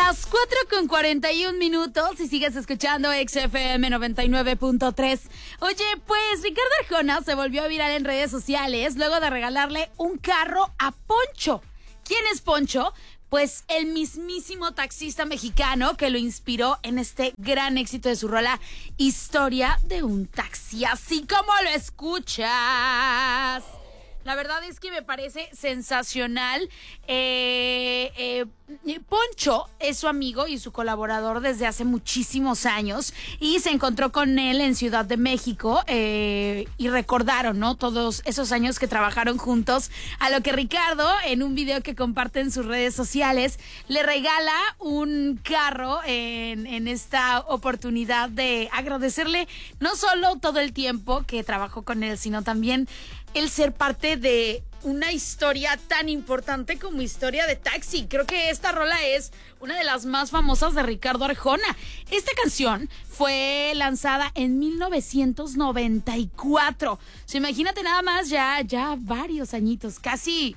las 4:41 y sigues escuchando XFM 99.3. Oye, pues Ricardo Arjona se volvió viral en redes sociales luego de regalarle un carro a Poncho. ¿Quién es Poncho? Pues el mismísimo taxista mexicano que lo inspiró en este gran éxito de su rola Historia de un taxi, así como lo escuchas. La verdad es que me parece sensacional. Poncho es su amigo y su colaborador desde hace muchísimos años y se encontró con él en Ciudad de México y recordaron, ¿no? Todos esos años que trabajaron juntos, a lo que Ricardo, en un video que comparte en sus redes sociales, le regala un carro en esta oportunidad de agradecerle no solo todo el tiempo que trabajó con él, sino también el ser parte de una historia tan importante como Historia de Taxi. Creo que esta rola es una de las más famosas de Ricardo Arjona. Esta canción fue lanzada en 1994. O sea, imagínate nada más, ya varios añitos, casi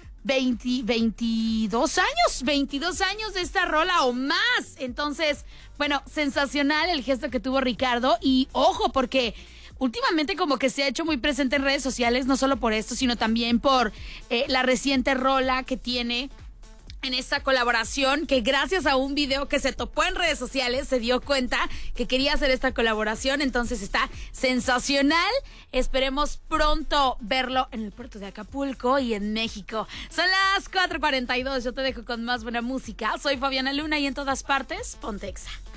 22 años de esta rola o más. Entonces, bueno, sensacional el gesto que tuvo Ricardo y ojo, porque últimamente como que se ha hecho muy presente en redes sociales, no solo por esto, sino también por la reciente rola que tiene en esta colaboración, que gracias a un video que se topó en redes sociales se dio cuenta que quería hacer esta colaboración. Entonces está sensacional. Esperemos pronto verlo en el puerto de Acapulco y en México. Son las 4:42. Yo te dejo con más buena música. Soy Fabiana Luna y en todas partes, ponte Exa.